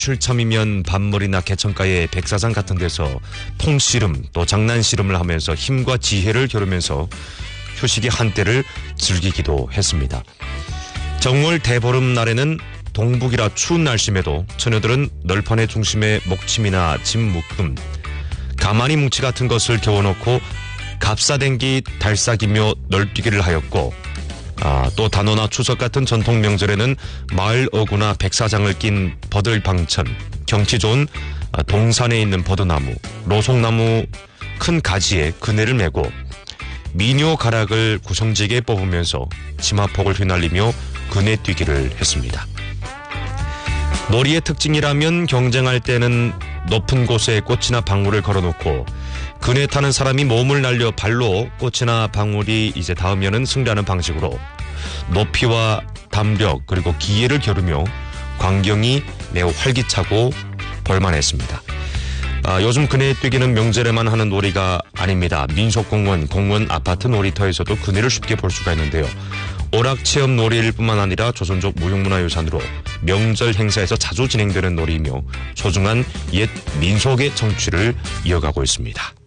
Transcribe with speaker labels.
Speaker 1: 출참이면 밤머리나 개천가의 백사장 같은 데서 통씨름 또 장난씨름을 하면서 힘과 지혜를 겨루면서 휴식의 한때를 즐기기도 했습니다. 정월 대보름 날에는 동북이라 추운 날씨에도 처녀들은 널판의 중심에 목침이나 짐묶음, 가마니 뭉치 같은 것을 겨워놓고 갑사댕기 달싹이며 널뛰기를 하였고 또 단오나 추석 같은 전통 명절에는 마을 어구나 백사장을 낀 버들방천, 경치 좋은 동산에 있는 버드나무, 로송나무 큰 가지에 그네를 메고 미녀 가락을 구성지게 뽑으면서 치마폭을 휘날리며 그네 뛰기를 했습니다. 놀이의 특징이라면 경쟁할 때는 높은 곳에 꽃이나 방울을 걸어놓고 그네 타는 사람이 몸을 날려 발로 꽃이나 방울이 이제 닿으면은 승리하는 방식으로 높이와 담력 그리고 기회를 겨루며 광경이 매우 활기차고 볼만했습니다. 요즘 그네 뛰기는 명절에만 하는 놀이가 아닙니다. 민속공원, 공원, 아파트 놀이터에서도 그네를 쉽게 볼 수가 있는데요. 오락체험 놀이일 뿐만 아니라 조선족 무형문화유산으로 명절 행사에서 자주 진행되는 놀이이며 소중한 옛 민속의 정취를 이어가고 있습니다.